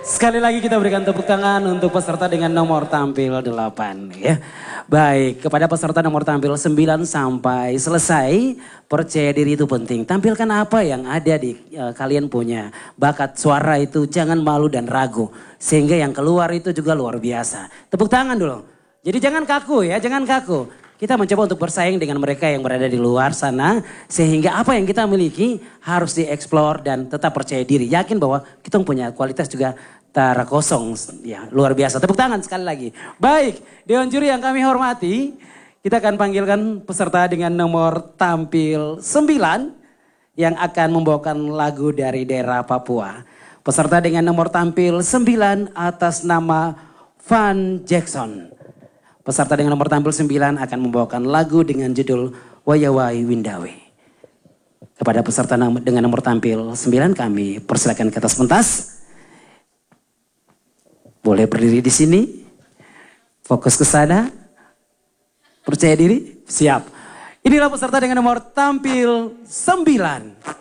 Sekali lagi kita berikan tepuk tangan untuk peserta dengan nomor tampil 8 ya. Baik, kepada peserta nomor tampil 9 sampai selesai, percaya diri itu penting. Tampilkan apa yang ada di kalian punya. Bakat suara itu jangan malu dan ragu. Sehingga yang keluar itu juga luar biasa. Tepuk tangan dulu. Jadi jangan kaku ya, jangan kaku. Kita mencoba untuk bersaing dengan mereka yang berada di luar sana. Sehingga apa yang kita miliki harus dieksplor dan tetap percaya diri. Yakin bahwa kita punya kualitas juga tak kosong. Ya, luar biasa. Tepuk tangan sekali lagi. Baik, Dewan Juri yang kami hormati. Kita akan panggilkan peserta dengan nomor tampil 9. Yang akan membawakan lagu dari daerah Papua. Peserta dengan nomor tampil 9 atas nama Van Jackson. Peserta dengan nomor tampil 9 akan membawakan lagu dengan judul Wayawai Windawe. Kepada peserta dengan nomor tampil 9 kami persilakan ke atas pentas. Boleh berdiri di sini. Fokus ke sana. Percaya diri? Siap. Inilah peserta dengan nomor tampil 9.